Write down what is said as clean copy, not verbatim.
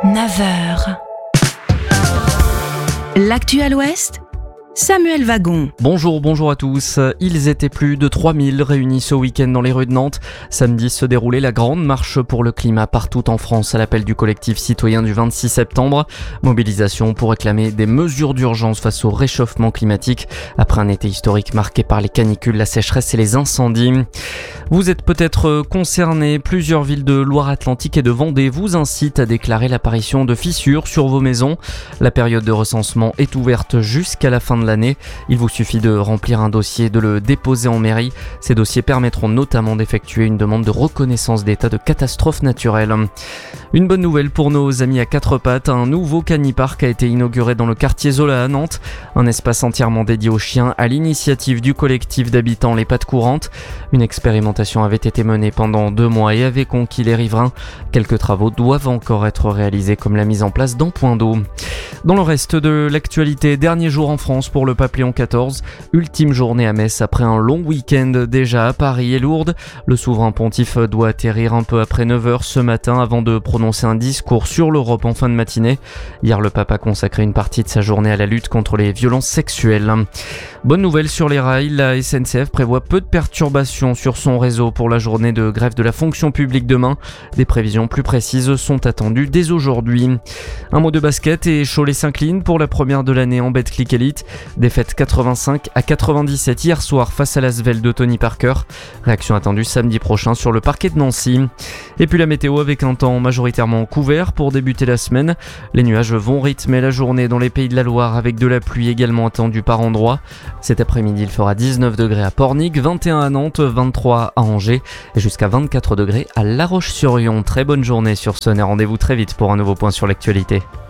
9h. L'actu à l'Ouest, Samuel Wagon. Bonjour à tous. Ils étaient plus de 3000 réunis ce week-end dans les rues de Nantes. Samedi se déroulait la grande marche pour le climat partout en France à l'appel du collectif citoyen du 26 septembre. Mobilisation pour réclamer des mesures d'urgence face au réchauffement climatique après un été historique marqué par les canicules, la sécheresse et les incendies. Vous êtes peut-être concernés. Plusieurs villes de Loire-Atlantique et de Vendée vous incitent à déclarer l'apparition de fissures sur vos maisons. La période de recensement est ouverte jusqu'à la fin de l'année. Il vous suffit de remplir un dossier et de le déposer en mairie. Ces dossiers permettront notamment d'effectuer une demande de reconnaissance d'état de catastrophe naturelle. Une bonne nouvelle pour nos amis à quatre pattes. Un nouveau canipark a été inauguré dans le quartier Zola à Nantes. Un espace entièrement dédié aux chiens à l'initiative du collectif d'habitants Les Pattes Courantes. Une expérimentation avait été menée pendant 2 mois et avait conquis les riverains. Quelques travaux doivent encore être réalisés comme la mise en place d'un point d'eau. Dans le reste de l'actualité, dernier jour en France pour le pape Léon XIV, ultime journée à Metz après un long week-end déjà à Paris et Lourdes. Le souverain pontife doit atterrir un peu après 9h ce matin avant de prononcer un discours sur l'Europe en fin de matinée. Hier, le pape a consacré une partie de sa journée à la lutte contre les violences sexuelles. Bonne nouvelle sur les rails, la SNCF prévoit peu de perturbations sur son réseau pour la journée de grève de la fonction publique demain. Des prévisions plus précises sont attendues dès aujourd'hui. Un mot de basket et Cholet s'incline pour la première de l'année en Betclic Elite. Défaite 85-97 hier soir face à l'Asvel de Tony Parker. Réaction attendue samedi prochain sur le parquet de Nancy. Et puis la météo avec un temps majoritairement couvert pour débuter la semaine. Les nuages vont rythmer la journée dans les Pays de la Loire avec de la pluie également attendue par endroits. Cet après-midi, il fera 19 degrés à Pornic, 21 à Nantes, 23 à Angers et jusqu'à 24 degrés à La Roche-sur-Yon. Très bonne journée sur Sonne et rendez-vous très vite pour un nouveau point sur l'actualité.